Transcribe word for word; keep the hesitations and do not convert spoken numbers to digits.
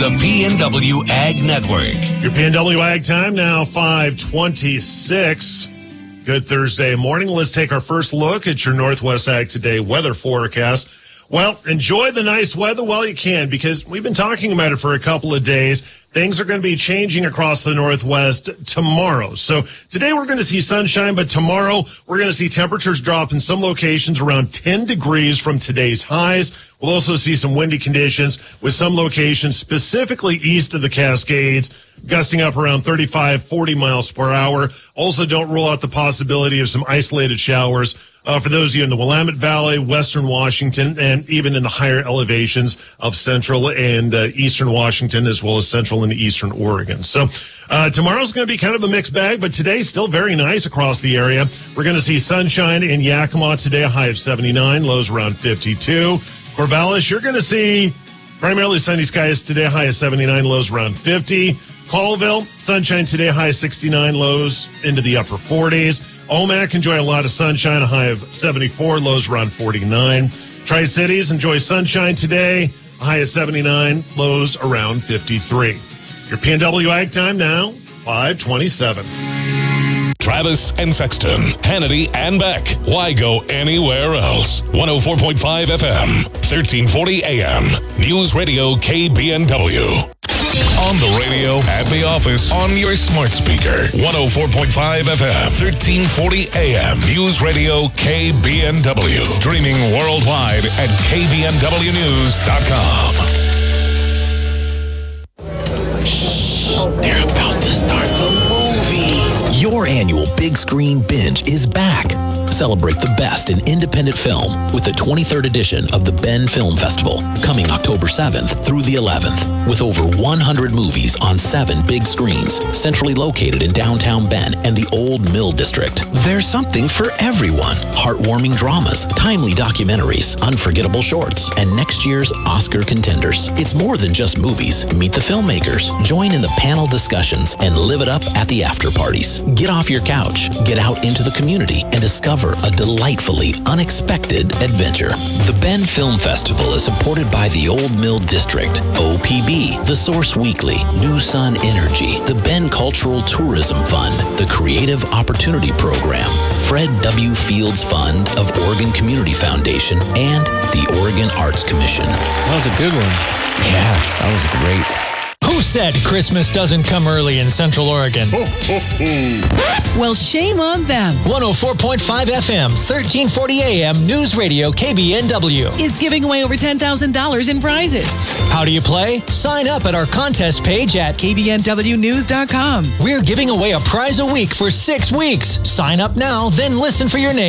the P N W Ag Network. Your P N W Ag time now, five twenty-six. Good Thursday morning. Let's take our first look at your Northwest Ag Today weather forecast. Well, enjoy the nice weather while you can, because we've been talking about it for a couple of days. Things are going to be changing across the Northwest tomorrow. So today we're going to see sunshine, but tomorrow we're going to see temperatures drop in some locations around ten degrees from today's highs. We'll also see some windy conditions with some locations specifically east of the Cascades, gusting up around thirty-five, forty miles per hour. Also, don't rule out the possibility of some isolated showers uh, for those of you in the Willamette Valley, western Washington, and even in the higher elevations of central and uh, eastern Washington, as well as central and eastern Oregon. So uh, tomorrow's going to be kind of a mixed bag, but today's still very nice across the area. We're going to see sunshine in Yakima today, a high of seventy-nine, lows around fifty-two. Corvallis, you're going to see primarily sunny skies today, high of seventy-nine, lows around fifty. Colville, sunshine today, high of sixty-nine, lows into the upper forties. Omak, enjoy a lot of sunshine, a high of seventy-four, lows around forty-nine. Tri-Cities, enjoy sunshine today, a high of seventy-nine, lows around fifty-three. Your P N W Ag time now, five twenty-seven. Travis and Sexton, Hannity and Beck. Why go anywhere else? one oh four point five F M, thirteen forty A M. News Radio K B N W. On the radio, at the office, on your smart speaker. one oh four point five F M, thirteen forty A M. News Radio K B N W. Streaming worldwide at K B N W news dot com. Shh, they're about to start the movie. Your annual Big Screen Binge is back. Celebrate the best in independent film with the twenty-third edition of the Bend Film Festival, coming October seventh through the eleventh, with over one hundred movies on seven big screens, centrally located in downtown Bend and the Old Mill District. There's something for everyone. Heartwarming dramas, timely documentaries, unforgettable shorts, and next year's Oscar contenders. It's more than just movies. Meet the filmmakers, join in the panel discussions, and live it up at the after parties. Get off your couch, get out into the community, and discover a delightfully unexpected adventure. The Bend Film Festival is supported by the Old Mill District, O P B, The Source Weekly, New Sun Energy, the Bend Cultural Tourism Fund, the Creative Opportunity Program, Fred W. Fields Fund of Oregon Community Foundation, and the Oregon Arts Commission. That was a good one. Yeah, that was great. Who said Christmas doesn't come early in Central Oregon? Well, shame on them. one oh four point five F M, thirteen forty A M, News Radio K B N W. Is giving away over ten thousand dollars in prizes. How do you play? Sign up at our contest page at K B N W news dot com. We're giving away a prize a week for six weeks. Sign up now, then listen for your name.